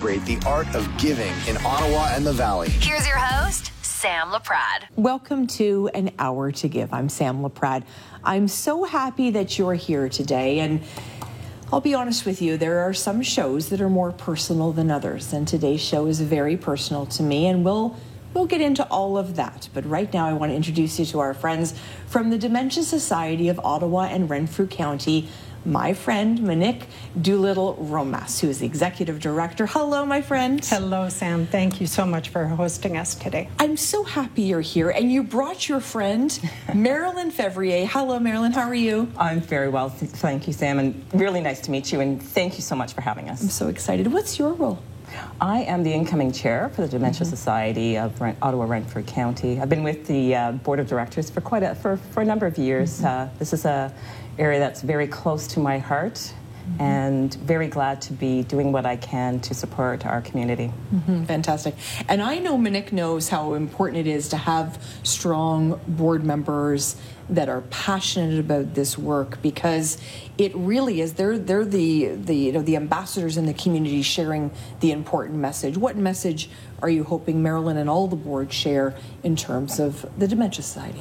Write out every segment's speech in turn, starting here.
celebrate the art of giving in Ottawa and the Valley. Here's your host, Sam Laprade. Welcome to An Hour to Give. I'm Sam Laprade. I'm so happy that you're here today, and I'll be honest with you, there are some shows that are more personal than others, and today's show is very personal to me, and we'll get into all of that. But right now I want to introduce you to our friends from the Dementia Society of Ottawa and Renfrew County, my friend Monique Doolittle-Romas, who is the Executive Director. Hello, my friend. Hello, Sam. Thank you so much for hosting us today. I'm so happy you're here, and you brought your friend, Marilyn Fevrier. Hello, Marilyn. How are you? I'm very well, thank you, Sam, and really nice to meet you, and thank you so much for having us. I'm so excited. What's your role? I am the incoming chair for the Dementia Society of Ottawa Renfrew County. I've been with the board of directors for for a number of years. This is a area that's very close to my heart, and very glad to be doing what I can to support our community. Fantastic. And I know Monique knows how important it is to have strong board members that are passionate about this work, because it really is, they're the ambassadors in the community sharing the important message. What message are you hoping Marilyn and all the board share in terms of the Dementia Society?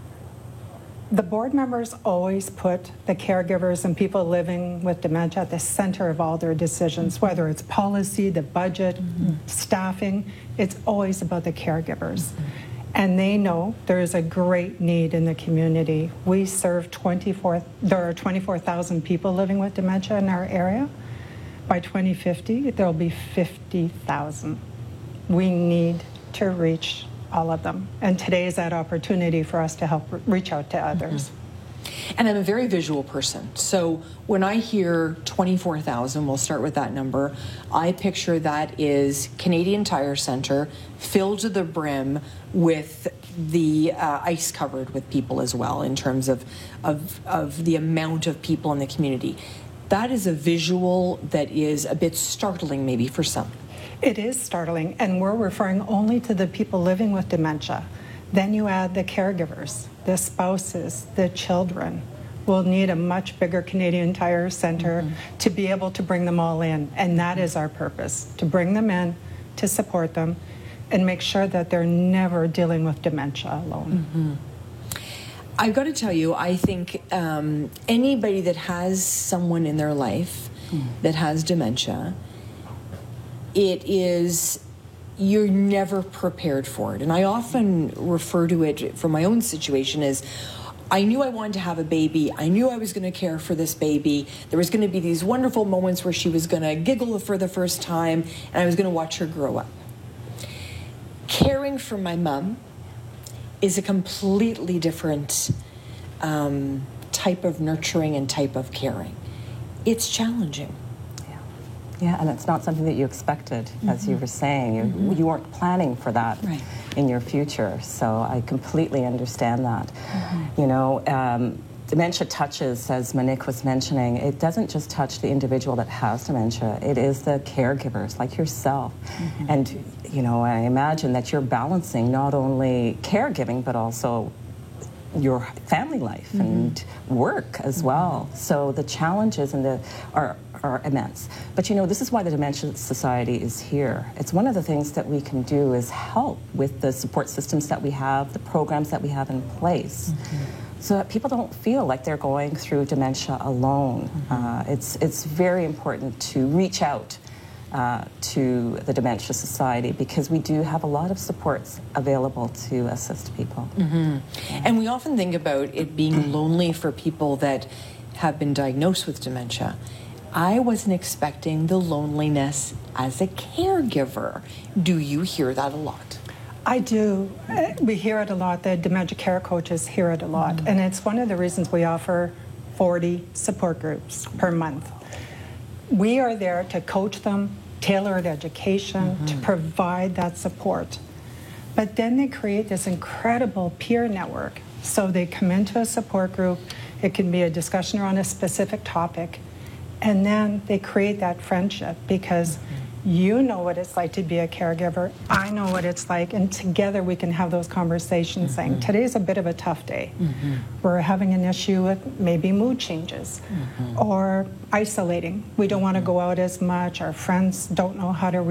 The board members always put the caregivers and people living with dementia at the center of all their decisions, whether it's policy, the budget, staffing. It's always about the caregivers. And they know there is a great need in the community. We serve there are 24,000 people living with dementia in our area. By 2050, there'll be 50,000. We need to reach all of them. And today is that opportunity for us to help reach out to others. And I'm a very visual person. So when I hear 24,000, we'll start with that number, I picture that is Canadian Tire Centre filled to the brim with the ice covered with people as well, in terms of the amount of people in the community. That is a visual that is a bit startling maybe for some. It is startling, and we're referring only to the people living with dementia. Then you add the caregivers, the spouses, the children. We'll need a much bigger Canadian Tire Centre to be able to bring them all in, and that is our purpose, to bring them in, to support them, and make sure that they're never dealing with dementia alone. I've got to tell you, I think anybody that has someone in their life that has dementia, you're never prepared for it. And I often refer to it from my own situation as, I knew I wanted to have a baby. I knew I was going to care for this baby. There was going to be these wonderful moments where she was going to giggle for the first time, and I was going to watch her grow up. Caring for my mom is a completely different type of nurturing and type of caring. It's challenging. Yeah, and it's not something that you expected, as you were saying. You weren't planning for that in your future, so I completely understand that. You know, dementia touches, as Monique was mentioning, it doesn't just touch the individual that has dementia, it is the caregivers, like yourself. And, you know, I imagine that you're balancing not only caregiving, but also your family life and work as well. So the challenges are immense. But you know, this is why the Dementia Society is here. It's one of the things that we can do is help with the support systems that we have, the programs that we have in place, so that people don't feel like they're going through dementia alone. It's very important to reach out to the Dementia Society, because we do have a lot of supports available to assist people. And we often think about it being lonely for people that have been diagnosed with dementia. I wasn't expecting the loneliness as a caregiver. Do you hear that a lot? I do. We hear it a lot. The dementia care coaches hear it a lot. And it's one of the reasons we offer 40 support groups per month. We are there to coach them, tailored education, to provide that support. But then they create this incredible peer network. So they come into a support group. It can be a discussion around a specific topic. And then they create that friendship, because you know what it's like to be a caregiver. I know what it's like. And together we can have those conversations saying, today's a bit of a tough day. We're having an issue with maybe mood changes or isolating. We don't want to go out as much. Our friends don't know how to